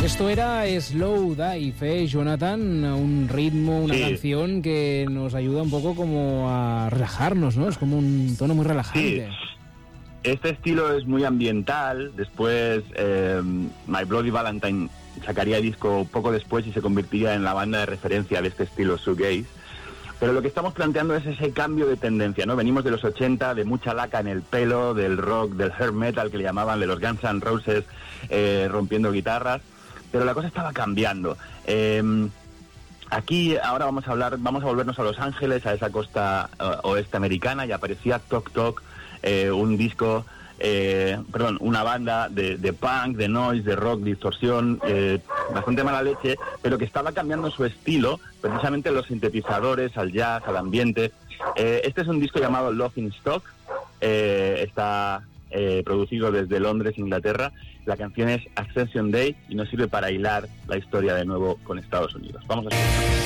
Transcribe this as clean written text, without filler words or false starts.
Esto era Slow Dive, Jonathan, un ritmo, una canción que nos ayuda un poco como a relajarnos, ¿no? Es como un tono muy relajante. Sí. Este estilo es muy ambiental. Después My Bloody Valentine sacaría disco poco después y se convertiría en la banda de referencia de este estilo shoegaze. Pero lo que estamos planteando es ese cambio de tendencia, ¿no? Venimos de los 80, de mucha laca en el pelo, del rock, del hair metal que le llamaban, de los Guns N' Roses rompiendo guitarras, pero la cosa estaba cambiando. Aquí ahora vamos a volvernos a Los Ángeles, a esa costa oeste americana, y aparecía Tok Tok, un disco, una banda de punk, de noise, de rock, distorsión, bastante mala leche, pero que estaba cambiando su estilo, precisamente los sintetizadores, al jazz, al ambiente. Este es un disco llamado Love in Stock, está producido desde Londres, Inglaterra. La canción es Ascension Day y nos sirve para hilar la historia de nuevo con Estados Unidos. Vamos a escuchar.